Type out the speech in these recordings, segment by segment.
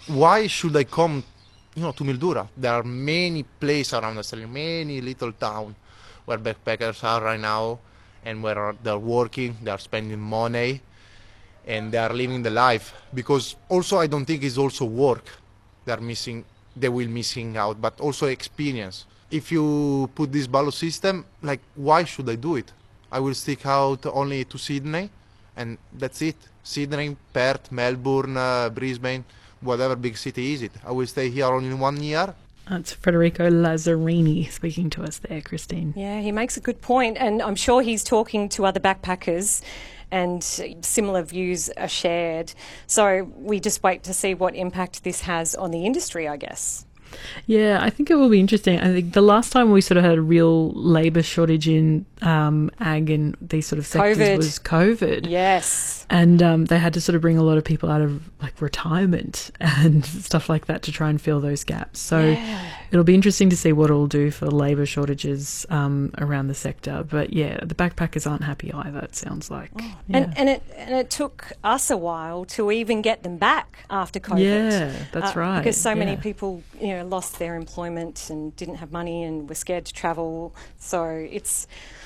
why should I come, to Mildura? There are many places around Australia, many little towns where backpackers are right now, and where they're working, they're spending money, and they are living the life. Because also I don't think it's also work they're missing, they will missing out, but also experience. If you put this value system, like, why should I do it? I will stick out only to Sydney, and that's it. Sydney, Perth, Melbourne, Brisbane, whatever big city is it. I will stay here only 1 year. That's Federico Lazzarini speaking to us there, Christine. Yeah, he makes a good point, and I'm sure he's talking to other backpackers and similar views are shared. So we just wait to see what impact this has on the industry, I guess. Yeah, I think it will be interesting. I think the last time we sort of had a real labour shortage in ag and these sort of sectors was COVID. Yes. And they had to sort of bring a lot of people out of like retirement and stuff like that to try and fill those gaps. So it'll be interesting to see what it'll do for labour shortages around the sector. But yeah, the backpackers aren't happy either, it sounds like. Oh. Yeah. And it took us a while to even get them back after COVID. Yeah, that's right. Because so many people, lost their employment and didn't have money and were scared to travel. So it's,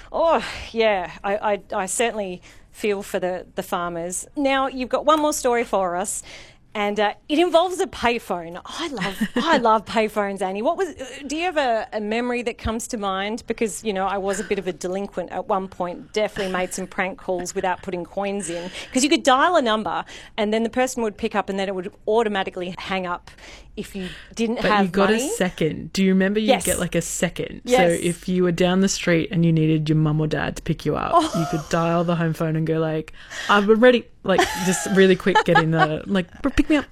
I certainly feel for the farmers. Now, you've got one more story for us, and it involves a payphone. I love payphones, Annie. Do you have a memory that comes to mind? Because, I was a bit of a delinquent at one point, definitely made some prank calls without putting coins in. Because you could dial a number and then the person would pick up and then it would automatically hang up if you didn't have money. But you got a second. Do you remember you'd get like a second? Yes. So if you were down the street and you needed your mum or dad to pick you up, you could dial the home phone and go like, I'm ready. Like, just really quick, get in the, like, pick me up.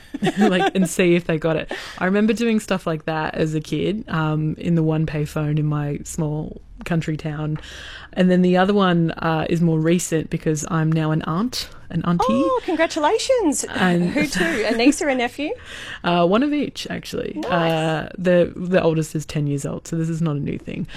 And see if they got it. I remember doing stuff like that as a kid in the one payphone in my small country town. And then the other one is more recent because I'm now an auntie. Oh, congratulations. And who to? A niece or a nephew? One of each, actually. Nice. The oldest is 10 years old, so this is not a new thing.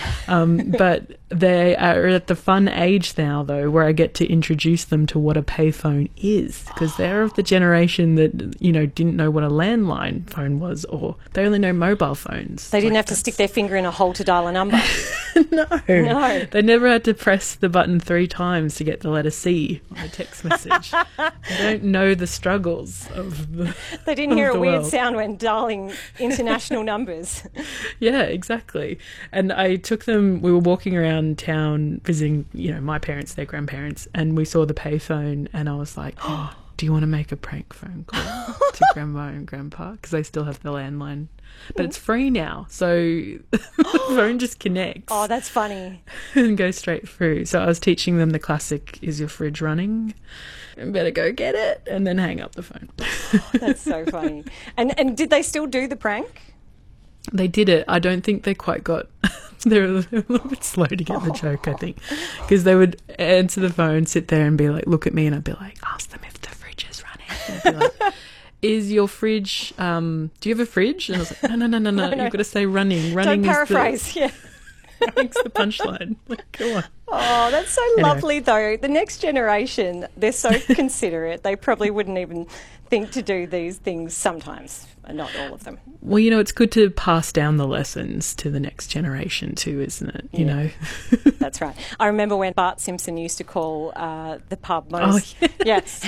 But they are at the fun age now, though, where I get to introduce them to what a payphone is, because they're of the generation that, didn't know what a landline phone was, or they only know mobile phones. They didn't have to stick their finger in a hole to dial a number. No. They never had to press the button 3 times to get the letter C on a text message. They don't know the struggles of the They didn't hear a weird world. sound when dialing international numbers. Yeah, exactly. And I took them, we were walking around town visiting, my parents, their grandparents, and we saw the payphone and I was like, oh, do you want to make a prank phone call to Grandma and Grandpa? Because they still have the landline. But it's free now, so the phone just connects. Oh, that's funny. And goes straight through. So I was teaching them the classic, is your fridge running? And better go get it, and then hang up the phone. That's so funny. And did they still do the prank? They did it. I don't think they quite got... They're a little bit slow to get the joke, I think. Because they would answer the phone, sit there and be like, look at me, and I'd be like, ask them if the fridge is running. And I'd be like, is your fridge... do you have a fridge? And I was like, no. You've got to say running. Running Don't paraphrase, Running's the punchline. Like, come on. Oh, that's so lovely, though. The next generation, they're so considerate. They probably wouldn't even think to do these things sometimes, not all of them. Well, it's good to pass down the lessons to the next generation too, isn't it? You know. That's right. I remember when Bart Simpson used to call the pub. Yes.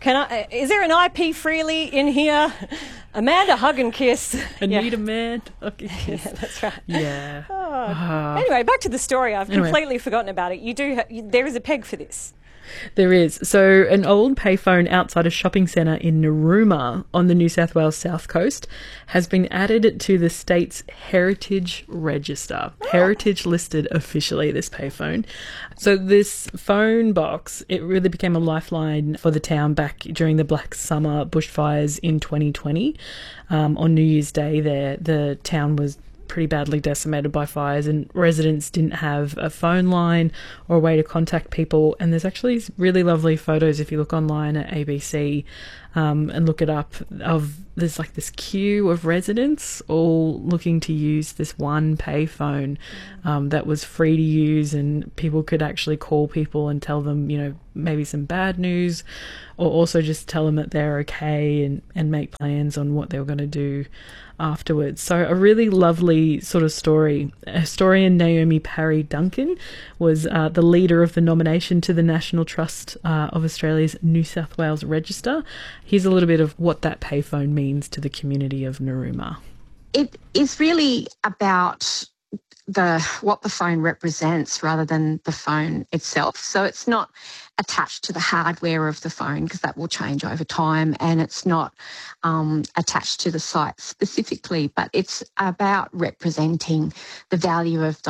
Is there an IP Freely in here? Amanda, hug and kiss. I need a man. Hug and kiss. Yeah, that's right. Yeah. Anyway, back to the story. I've completely forgotten about it. There is a peg for this. There is. So an old payphone outside a shopping centre in Narooma on the New South Wales South Coast has been added to the state's Heritage Register. Heritage listed officially this payphone. So this phone box, it really became a lifeline for the town back during the Black Summer bushfires in 2020. On New Year's Day there, the town was pretty badly decimated by fires and residents didn't have a phone line or a way to contact people. And there's actually really lovely photos if you look online at ABC and look it up. There's like this queue of residents all looking to use this one payphone that was free to use, and people could actually call people and tell them, maybe some bad news, or also just tell them that they're okay and make plans on what they were going to do afterwards. So a really lovely sort of story. Historian Naomi Parry Duncan was the leader of the nomination to the National Trust of Australia's New South Wales Register. Here's a little bit of what that payphone means to the community of Narooma. It is really about what the phone represents rather than the phone itself. So it's not attached to the hardware of the phone, because that will change over time, and it's not attached to the site specifically, but it's about representing the value of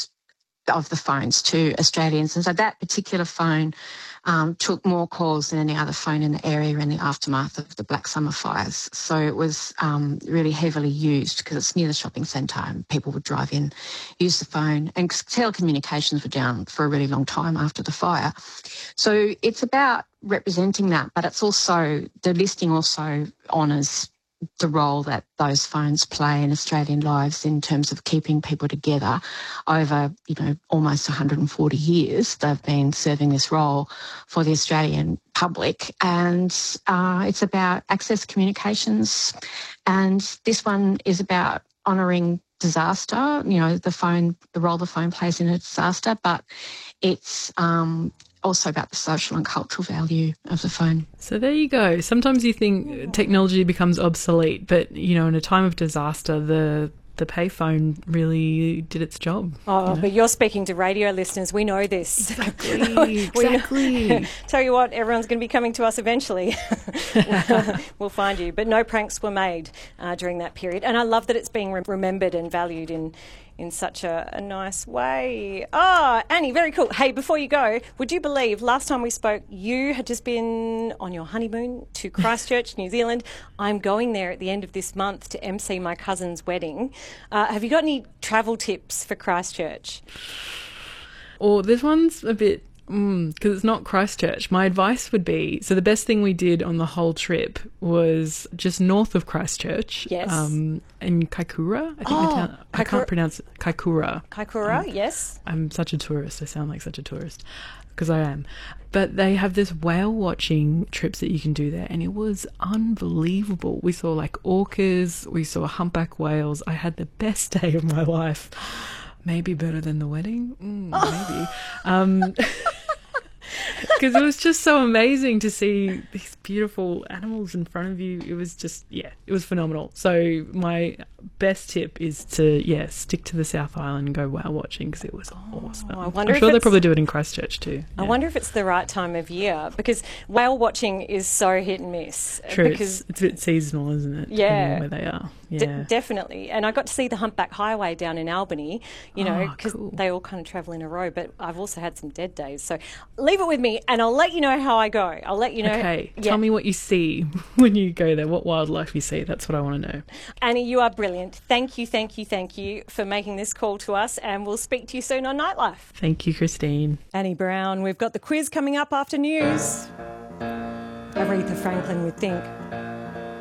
the phones to Australians. And so that particular phone took more calls than any other phone in the area in the aftermath of the Black Summer fires. So it was really heavily used because it's near the shopping centre and people would drive in, use the phone. And telecommunications were down for a really long time after the fire. So it's about representing that, but it's also, the listing also honours the role that those phones play in Australian lives in terms of keeping people together over, almost 140 years. They've been serving this role for the Australian public, and it's about access communications. And this one is about honouring disaster, the role the phone plays in a disaster, but it's also about the social and cultural value of the phone. So there you go. Sometimes you think technology becomes obsolete, but, in a time of disaster, the payphone really did its job. Oh, but you're speaking to radio listeners. We know this. Exactly. Tell you what, everyone's going to be coming to us eventually. We'll find you. But no pranks were made during that period. And I love that it's being remembered and valued in such a nice way. Annie, very cool. Hey, before you go, would you believe last time we spoke, you had just been on your honeymoon to Christchurch, New Zealand. I'm going there at the end of this month to MC my cousin's wedding. Have you got any travel tips for Christchurch? This one's a bit... because it's not Christchurch. My advice would be, so the best thing we did on the whole trip was just north of Christchurch. Yes. In Kaikoura. I can't pronounce it. Kaikoura. Kaikoura, yes. I'm such a tourist. I sound like such a tourist, because I am. But they have this whale watching trips that you can do there, and it was unbelievable. We saw like orcas, we saw humpback whales. I had the best day of my life. Maybe better than the wedding. Maybe. Because it was just so amazing to see these beautiful animals in front of you. It was just, it was phenomenal. So my best tip is to, stick to the South Island and go whale watching, because it was awesome. I'm sure they probably do it in Christchurch too. I wonder if it's the right time of year, because whale watching is so hit and miss. True, because it's a bit seasonal, isn't it? Yeah. Where they are. Definitely. And I got to see the Humpback Highway down in Albany, because cool. they all kind of travel in a row, but I've also had some dead days. So leave it with me and I'll let you know how I go. I'll let you know. Okay, tell me what you see when you go there, what wildlife you see. That's what I want to know. Annie, you are brilliant. Thank you for making this call to us, and we'll speak to you soon on Nightlife. Thank you, Christine. Annie Brown, we've got the quiz coming up after news. Aretha Franklin would think.